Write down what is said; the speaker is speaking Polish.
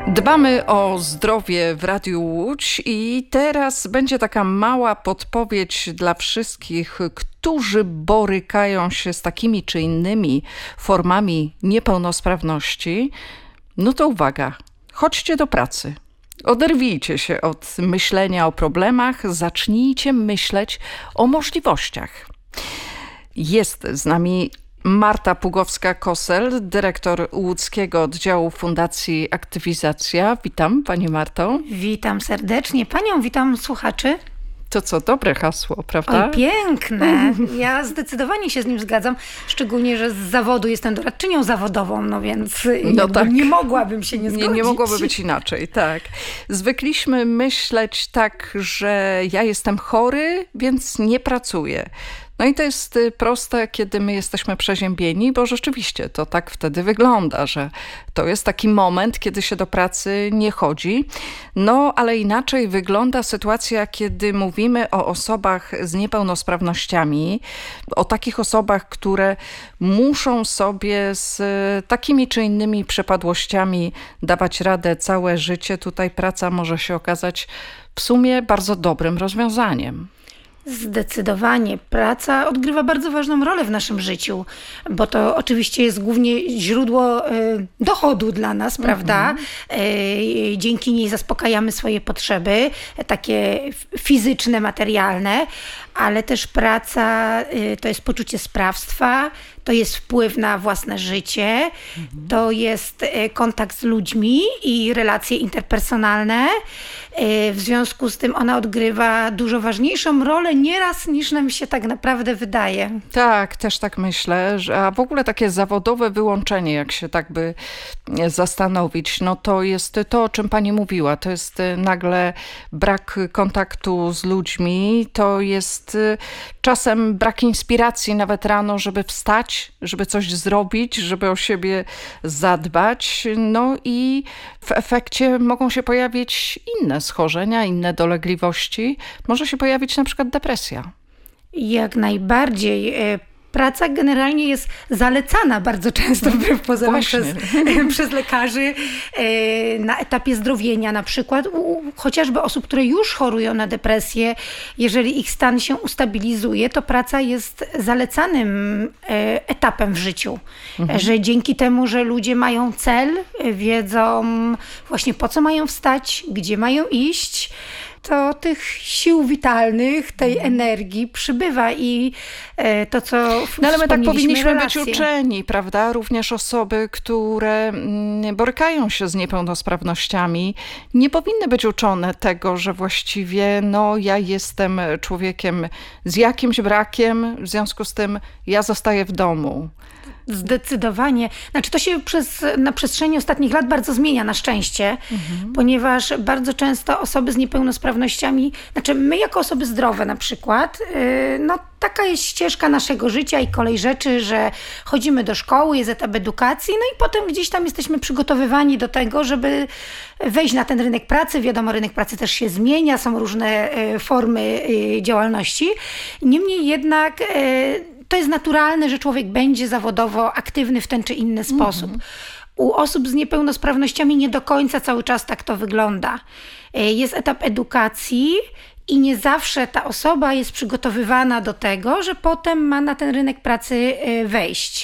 Dbamy o zdrowie w Radiu Łódź i teraz będzie taka mała podpowiedź dla wszystkich, którzy borykają się z takimi czy innymi formami niepełnosprawności. No to uwaga, chodźcie do pracy. Oderwijcie się od myślenia o problemach, zacznijcie myśleć o możliwościach. Jest z nami Marta Pugowska-Kosel, dyrektor łódzkiego oddziału Fundacji Aktywizacja. Witam Pani Marto. Witam serdecznie Panią, witam słuchaczy. To co, dobre hasło, prawda? Oj, piękne. Ja zdecydowanie się z nim zgadzam, szczególnie, że z zawodu jestem doradczynią zawodową, no więc tak. Nie mogłabym się nie zgodzić. Nie mogłoby być inaczej, tak. Zwykliśmy myśleć tak, że ja jestem chory, więc nie pracuję. No i to jest proste, kiedy my jesteśmy przeziębieni, bo rzeczywiście to tak wtedy wygląda, że to jest taki moment, kiedy się do pracy nie chodzi. No, ale inaczej wygląda sytuacja, kiedy mówimy o osobach z niepełnosprawnościami, o takich osobach, które muszą sobie z takimi czy innymi przypadłościami dawać radę całe życie. Tutaj praca może się okazać w sumie bardzo dobrym rozwiązaniem. Zdecydowanie. Praca odgrywa bardzo ważną rolę w naszym życiu, bo to oczywiście jest głównie źródło dochodu dla nas, prawda? Dzięki niej zaspokajamy swoje potrzeby, takie fizyczne, materialne, ale też praca to jest poczucie sprawstwa, to jest wpływ na własne życie, to jest kontakt z ludźmi i relacje interpersonalne. W związku z tym ona odgrywa dużo ważniejszą rolę nieraz niż nam się tak naprawdę wydaje. Tak, też tak myślę, a w ogóle takie zawodowe wyłączenie, jak się tak by zastanowić, no to jest to, o czym Pani mówiła, to jest nagle brak kontaktu z ludźmi, to jest czasem brak inspiracji nawet rano, żeby wstać, żeby coś zrobić, żeby o siebie zadbać, no i w efekcie mogą się pojawić inne schorzenia, inne dolegliwości. Może się pojawić na przykład depresja. Jak najbardziej. Praca generalnie jest zalecana bardzo często wbrew pozorom przez lekarzy na etapie zdrowienia na przykład. Chociażby osób, które już chorują na depresję, jeżeli ich stan się ustabilizuje, to praca jest zalecanym etapem w życiu. Że dzięki temu, że ludzie mają cel, wiedzą właśnie po co mają wstać, gdzie mają iść, to tych sił witalnych, tej energii przybywa i to, co No ale my tak powinniśmy relacje. być uczeni, prawda? Również osoby, które borykają się z niepełnosprawnościami, nie powinny być uczone tego, że właściwie ja jestem człowiekiem z jakimś brakiem, w związku z tym ja zostaję w domu. Zdecydowanie. Znaczy to się na przestrzeni ostatnich lat bardzo zmienia na szczęście, ponieważ bardzo często osoby z niepełnosprawnościami, znaczy my jako osoby zdrowe na przykład, taka jest ścieżka naszego życia i kolej rzeczy, że chodzimy do szkoły, jest etap edukacji, no i potem gdzieś tam jesteśmy przygotowywani do tego, żeby wejść na ten rynek pracy. Wiadomo, rynek pracy też się zmienia, są różne formy działalności. Niemniej jednak to jest naturalne, że człowiek będzie zawodowo aktywny w ten czy inny sposób. U osób z niepełnosprawnościami nie do końca cały czas tak to wygląda. Jest etap edukacji i nie zawsze ta osoba jest przygotowywana do tego, że potem ma na ten rynek pracy wejść.